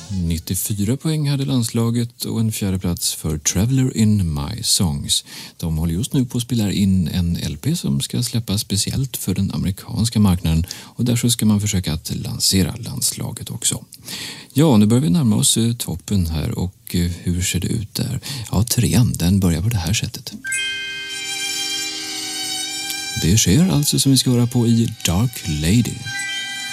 94 poäng hade landslaget och en fjärde plats för Traveller in My Songs. De håller just nu på att spela in en LP som ska släppas speciellt för den amerikanska marknaden och där så ska man försöka att lansera landslaget också. Ja, nu börjar vi närma oss toppen här och hur ser det ut där? Ja, 3:an, den börjar på det här sättet. Det sker alltså som vi ska höra på i Dark Lady.